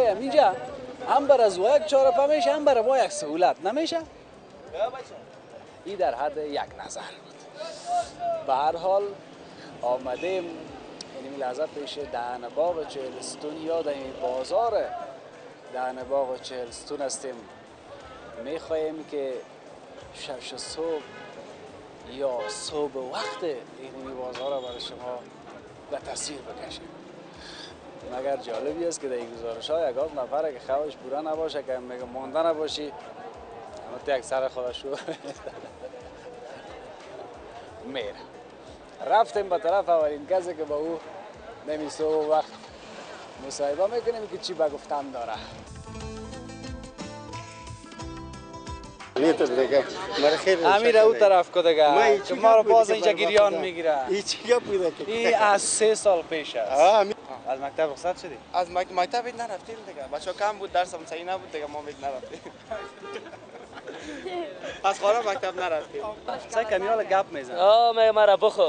بیایم اینجا هم بر از یک چهارپا میشه هم بر با یک سهولت نمیشه. این در حد یک نظر بود. به هر حال آمدیم این لحظه پیش دهن باغ چهلستون یا در بازار دهن باغ چهلستون هستیم. میخواهیم که شب صبح یا صبح وقت این بازار را برای شما به تصویر بکشیم. مگر جالبی است که در این گزارش ها یک نفره که خوابش پورا نباشه که میگه مانده نباشی اما تو یک سر خودش رو میره. رفتیم به طرف اولین کسی که با او نمی صبح وقت مصاحبه میکنیم که چی بگفتن داره. امیر او طرف که دیگه که ما رو باز اینجا گریان میگیره. این چی گپ بوده که این از 3 سال پیش است. از مکتب رخصت شدی؟ از مکتب نرفتیم دیگه. بچه‌ها کم بود، درسم صحیح نبود دیگه، ما نرفتیم. از خانه مکتب نرفتیم. چه کمیال گپ میزنه. میگه مرا بخو.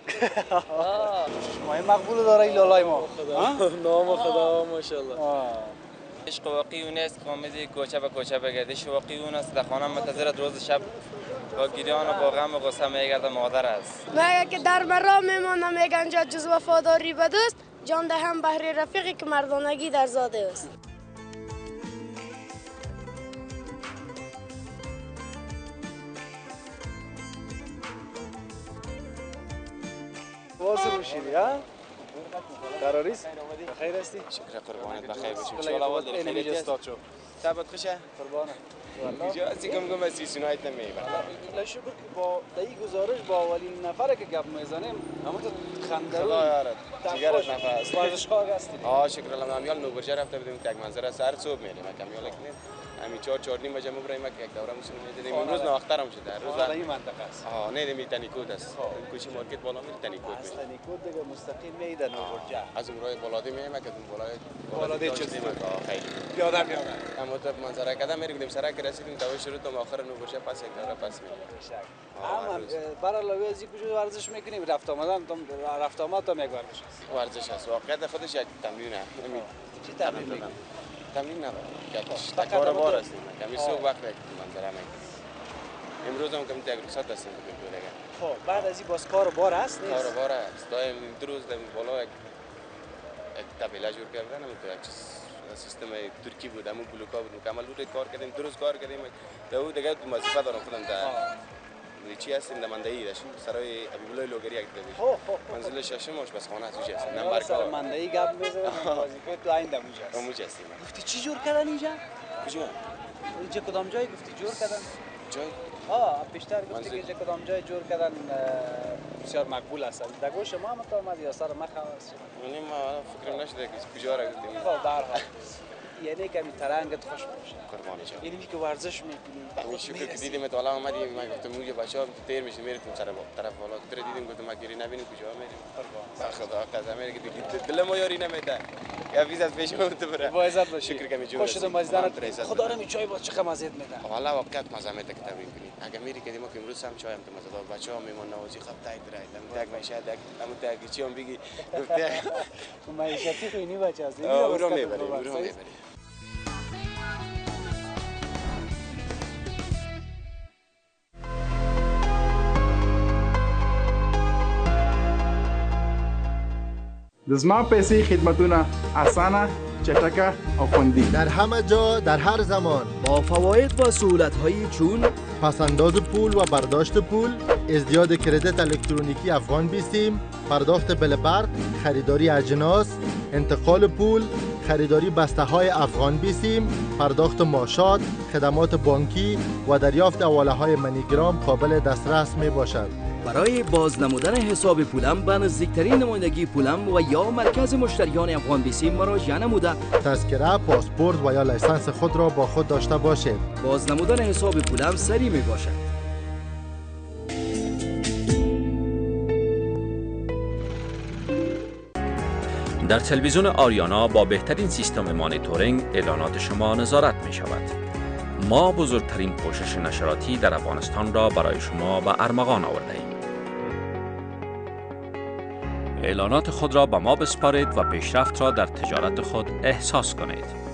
ما مقبول داره این لالای ما. نام خدا ماشاءالله. عشق واقعی اون است که آمدی کوچه به کوچه بگردش. واقعی اون است در خانه منتظرت روز شب با گریان و با غم و غصه میگرده مادر است. میگه که در مرا میمانم میگه انجا جز وفاداری به دوست جان دهم بهر رفیقی که مردانگی در زاده است. واسه روشیدی ها؟ قراریست؟ بخیر هستی؟ شکر قربانت بخیر باشی. ان شاء الله اینجا استاد شو. شبت خوشه؟ قربانت. اینجا اسی کم از سیسونایت نمیبره. الله شکر که با این گزارش با اولین نفره که گپ میزنیم همون تو خندرو خدا یارت جگرت نفس ورزشگاه هستی. شکر الله امیال نوبرجه رفته بودیم که یک منظره سر صبح میریم کمیال کنیم. همین 4 نیم بجه مبریم که یک دوره مسلم میدیم. امروز ناخترم شده. روز این منطقه است. نه نمی تنیکود است. کوچه مارکت بالا میره تنیکود میره. تنیکود دیگه مستقیم میده نوبرجه. از اون راه بالادی میایم که اون بالادی چیزی خیلی پیاده اما تو منظره کده میریم سر که رسیدیم تا شروع تا آخر نوبرجه پس یک دوره پس میریم. اما برای علاوه از این کجا ورزش میکنیم رفت آمدن رفت آمد تا یک ورزش است. ورزش است واقعا خودش یک تمرینه. چی تمرین؟ تمرین نه کار بار است. کمی صبح وقت منظره میکنیم. امروز هم کمی تگ رخصت هستیم دیگه. خب بعد از این باز کار بار است نیست؟ کار بار است. دایم دو روز بالا یک تابلو جور کردن هم تو یک سیستم ترکی بود همون بلوکا بود مکمل بود کار کردیم 2 روز کار کردیم دو دیگه وظیفه دارم خودم در چی هستیم در مندهی داشت سرای ابیبلای لوگری یک دیگه منزل ششمش بس خانه توش هست نمبر سر مندهی گپ میزنه وظیفه تو این دموج است دموج هستیم گفتی چی جور کردن اینجا کجا اینجا کدام جای گفتی جور کردن جای بیشتر گفتی که اینجا کدام جای جور کردن بسیار مقبول است در گوش ما هم تو اومد یا سر ما خواست یعنی ما فکر نشده که کجا را گفتیم خب به هر حال یعنی کمی ترنگت خوش باشه قربانی شما یعنی که ورزش میکنی همین شکر که دیدیم تو حالا اومدیم ما گفتم موجه بچه‌ها تیر میشه میریم سر طرف بالا تو دیدیم گفتم ما گیری نبینیم کجا میریم قربان خدا قسم میگه که دل ما یاری نمیده یا ویز از پیش تو بره با عزت باش شکر کمی جو خوش شدم مزدان خدا رو می چای باز چه مزه میده حالا وقت مزه میده که تمرین کنی اگه میری که ما که امروز هم چای هم تو مزه داد بچه‌ها میمون نوازی خب تای درای تگ میشه هم تگ چی هم بگی گفته معیشتی خونی بچه است رو میبریم د زما پیسې خدمتونه اسانه چټکه او خوندي در همه جا در هر زمان با فواید و سهولت‌های چون پسنداز پول و برداشت پول ازدیاد کردیت الکترونیکی افغان بیسیم پرداخت بل برق خریداری اجناس انتقال پول خریداری بسته های افغان بیسیم پرداخت معاشات خدمات بانکی و دریافت حواله های منیگرام قابل دسترس می باشد. برای بازنمودن حساب پولم به نزدیکترین نمایندگی پولم و یا مرکز مشتریان افغان بیسیم مراجعه نموده تذکره، پاسپورت و یا لیسانس خود را با خود داشته باشید. بازنمودن حساب پولم سریع می باشد. در تلویزیون آریانا با بهترین سیستم مانیتورینگ اعلانات شما نظارت می شود. ما بزرگترین پوشش نشراتی در افغانستان را برای شما به ارمغان آورده ایم. اعلانات خود را به ما بسپارید و پیشرفت را در تجارت خود احساس کنید.